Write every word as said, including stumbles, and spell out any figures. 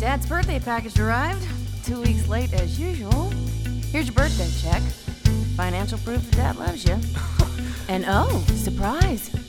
Dad's birthday package arrived. Two weeks late as usual. Here's your birthday check. Financial proof that Dad loves you. And oh, surprise.